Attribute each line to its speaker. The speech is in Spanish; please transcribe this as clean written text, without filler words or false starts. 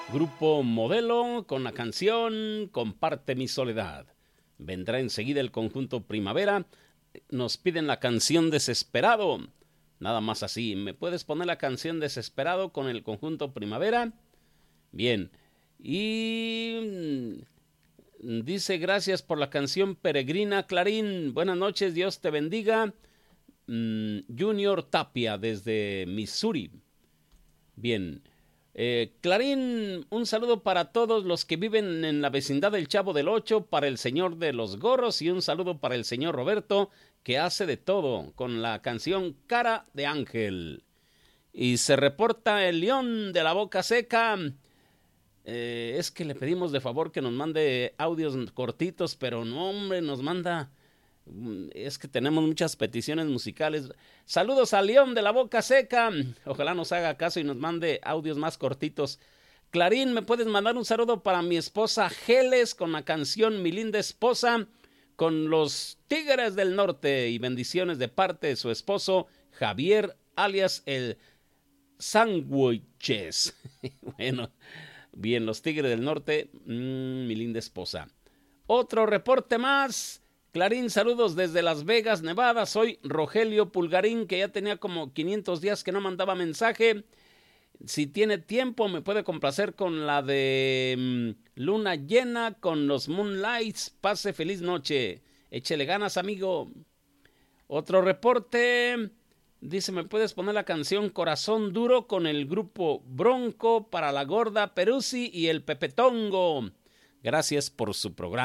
Speaker 1: Grupo Modelo con la canción Comparte mi soledad. Vendrá enseguida el conjunto Primavera. Nos piden la canción Desesperado. Nada más así. ¿Me puedes poner la canción Desesperado con el conjunto Primavera? Bien. Y dice gracias por la canción Peregrina Clarín. Buenas noches, Dios te bendiga. Junior Tapia desde Missouri. Bien. Clarín, un saludo para todos los que viven en la vecindad del Chavo del Ocho, para el señor de los gorros y un saludo para el señor Roberto, que hace de todo con la canción Cara de Ángel. Y se reporta el León de la Boca Seca. Es que le pedimos de favor que nos mande audios cortitos, pero no, hombre, nos manda... Es que tenemos muchas peticiones musicales. Saludos a León de la Boca Seca. Ojalá nos haga caso y nos mande audios más cortitos. Clarín, ¿me puedes mandar un saludo para mi esposa Geles con la canción Mi linda esposa con los Tigres del Norte? Y bendiciones de parte de su esposo Javier, alias el Sándwiches. Bueno, bien, los Tigres del Norte, mi linda esposa. Otro reporte más. Clarín, saludos desde Las Vegas, Nevada. Soy Rogelio Pulgarín, que ya tenía como 500 días que no mandaba mensaje. Si tiene tiempo, me puede complacer con la de Luna Llena, con los Moonlights. Pase feliz noche. Échele ganas, amigo. Otro reporte. Dice, ¿me puedes poner la canción Corazón Duro con el grupo Bronco para la Gorda Peruzzi y el Pepetongo? Gracias por su programa.